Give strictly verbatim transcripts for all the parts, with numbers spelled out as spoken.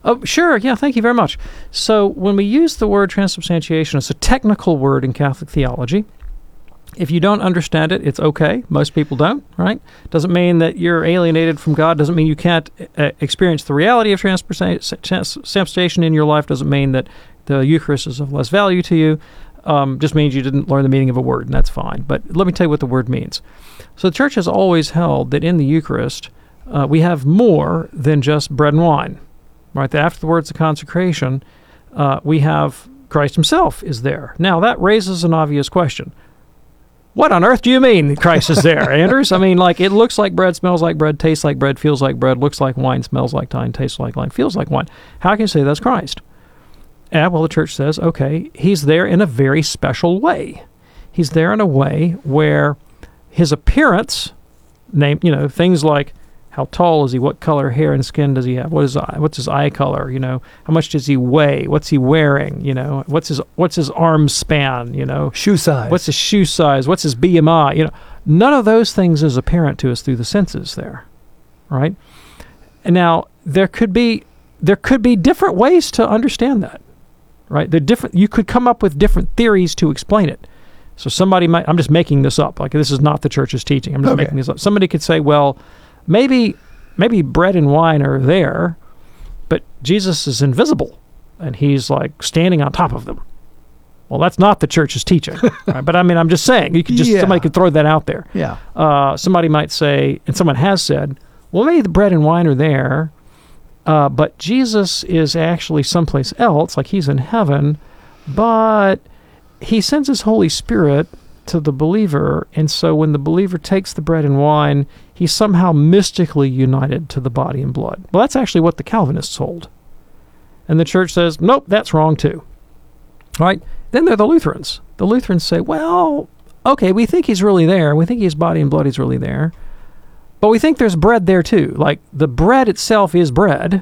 Oh, sure. Yeah, thank you very much. So when we use the word transubstantiation, it's a technical word in Catholic theology. If you don't understand it, it's okay. Most people don't, right? Doesn't mean that you're alienated from God. Doesn't mean you can't uh, experience the reality of transubstantiation in your life. Doesn't mean that the Eucharist is of less value to you. Um, just means you didn't learn the meaning of a word, and that's fine. But let me tell you what the word means. So the Church has always held that in the Eucharist, uh, we have more than just bread and wine, right? That after the words of consecration, uh, we have Christ himself is there. Now, that raises an obvious question. What on earth do you mean Christ is there, Anders? I mean, like, it looks like bread, smells like bread, tastes like bread, feels like bread, looks like wine, smells like wine, tastes like wine, feels like wine. How can you say that's Christ? And, well, the Church says, okay, he's there in a very special way. He's there in a way where his appearance, name, you know, things like how tall is he, what color hair and skin does he have, what is what's his eye color, you know, how much does he weigh, what's he wearing, you know, what's his what's his arm span, you know, shoe size, what's his shoe size, what's his B M I, you know, none of those things is apparent to us through the senses there, right? And now there could be there could be different ways to understand that, right? They're different. You could come up with different theories to explain it. So somebody might, I'm just making this up, like this is not the Church's teaching. I'm just okay. making this up. Somebody could say, well, maybe maybe bread and wine are there, but Jesus is invisible, and he's like standing on top of them. Well, that's not the Church's teaching. Right? But I mean, I'm just saying, you could just yeah. somebody could throw that out there. Yeah. Uh, somebody might say, and someone has said, well, maybe the bread and wine are there, uh, but Jesus is actually someplace else, like he's in heaven, but he sends his Holy Spirit to the believer, and so when the believer takes the bread and wine, he's somehow mystically united to the body and blood. Well, that's actually what the Calvinists hold. And the Church says, nope, that's wrong too. Right? Then there are the Lutherans. The Lutherans say, well, okay, we think he's really there. We think his body and blood is really there. But we think there's bread there too. Like, the bread itself is bread.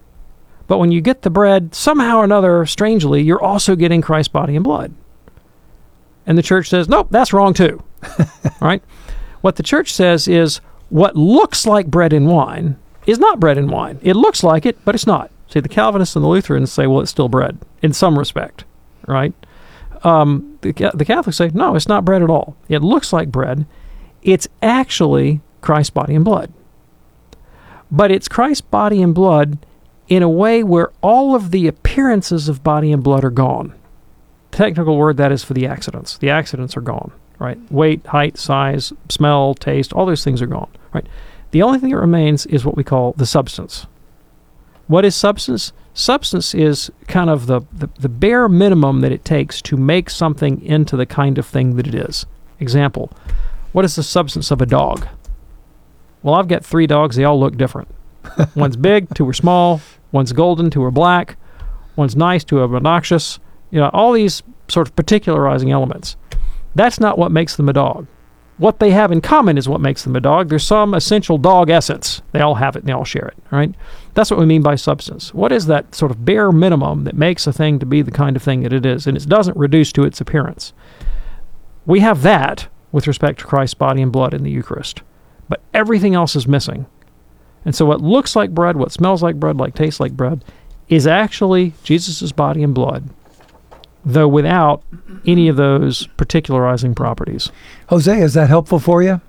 But when you get the bread, somehow or another, strangely, you're also getting Christ's body and blood. And the Church says, nope, that's wrong too. Right? What the Church says is what looks like bread and wine is not bread and wine. It looks like it, but it's not. See, the Calvinists and the Lutherans say, well, it's still bread in some respect. Right? Um, the, the Catholics say, no, it's not bread at all. It looks like bread. It's actually Christ's body and blood. But it's Christ's body and blood in a way where all of the appearances of body and blood are gone. Technical word, that is for the accidents. The accidents are gone, right? Weight, height, size, smell, taste, all those things are gone, right? The only thing that remains is what we call the substance. What is substance? Substance is kind of the, the, the bare minimum that it takes to make something into the kind of thing that it is. Example, what is the substance of a dog? Well, I've got three dogs. They all look different. One's big, two are small. One's golden, two are black. One's nice, two are obnoxious. You know, all these sort of particularizing elements. That's not what makes them a dog. What they have in common is what makes them a dog. There's some essential dog essence. They all have it and they all share it, right? That's what we mean by substance. What is that sort of bare minimum that makes a thing to be the kind of thing that it is, and it doesn't reduce to its appearance? We have that with respect to Christ's body and blood in the Eucharist, but everything else is missing. And so what looks like bread, what smells like bread, like tastes like bread, is actually Jesus' body and blood, though without any of those particularizing properties. Jose, is that helpful for you?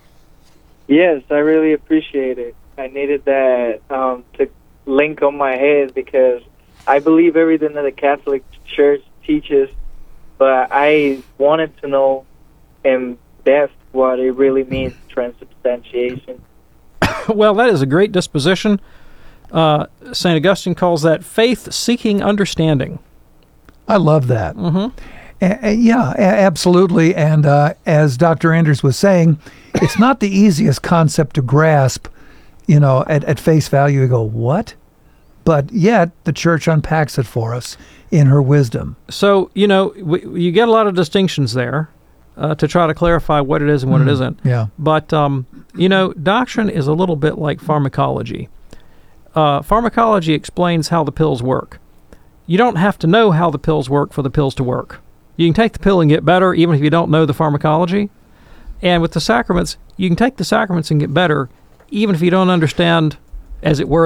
Yes, I really appreciate it. I needed that um, to link on my head because I believe everything that the Catholic Church teaches, but I wanted to know in depth what it really means, transubstantiation. Well, that is a great disposition. Uh, Saint Augustine calls that faith-seeking understanding. I love that. Mm-hmm. A- a- yeah, a- absolutely. And uh, as Doctor Anders was saying, it's not the easiest concept to grasp, you know, at, at face value. You go, what? But yet the Church unpacks it for us in her wisdom. So, you know, we, you get a lot of distinctions there uh, to try to clarify what it is and what mm, it isn't. Yeah. But, um, you know, doctrine is a little bit like pharmacology. Uh, pharmacology explains how the pills work. You don't have to know how the pills work for the pills to work. You can take the pill and get better even if you don't know the pharmacology. And with the sacraments, you can take the sacraments and get better even if you don't understand, as it were,